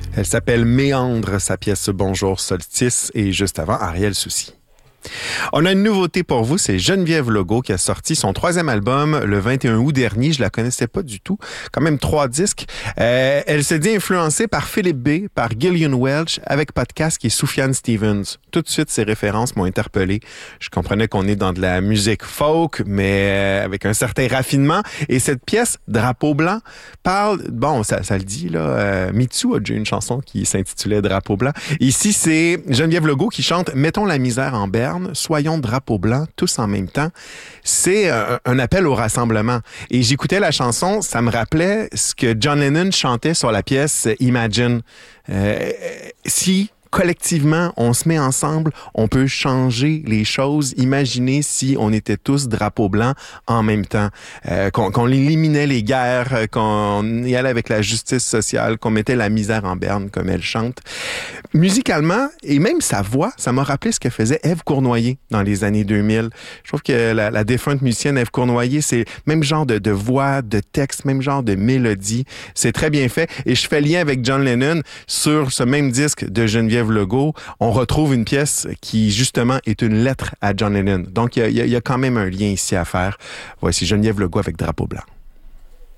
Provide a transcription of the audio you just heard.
Elle s'appelle Méandre, sa pièce Bonjour Solstice, et juste avant, Ariel Soucy. On a une nouveauté pour vous, c'est Geneviève Legault qui a sorti son 3e album le 21 août dernier. Je la connaissais pas du tout. Quand même 3 disques. Elle s'est dit influencée par Philippe B, par Gillian Welch, avec podcast et Sufjan Stevens. Tout de suite, ces références m'ont interpellé. Je comprenais qu'on est dans de la musique folk, mais avec un certain raffinement. Et cette pièce, Drapeau blanc, parle, bon, ça le dit, là, Mitsu a déjà une chanson qui s'intitulait Drapeau blanc. Ici, c'est Geneviève Legault qui chante Mettons la misère en berne. Soyons drapeau blanc, tous en même temps. C'est un appel au rassemblement. Et j'écoutais la chanson, ça me rappelait ce que John Lennon chantait sur la pièce Imagine. Si collectivement, on se met ensemble, on peut changer les choses. Imaginez si on était tous drapeau blanc en même temps, qu'on éliminait les guerres, qu'on y allait avec la justice sociale, qu'on mettait la misère en berne, comme elle chante. Musicalement, et même sa voix, ça m'a rappelé ce que faisait Ève Cournoyer dans les années 2000. Je trouve que la défunte musicienne Ève Cournoyer, c'est même genre de voix, de texte, même genre de mélodie. C'est très bien fait. Et je fais lien avec John Lennon sur ce même disque de Geneviève Legault. On retrouve une pièce qui, justement, est une lettre à John Lennon. Donc, il y a quand même un lien ici à faire. Voici Geneviève Legault avec Drapeau blanc.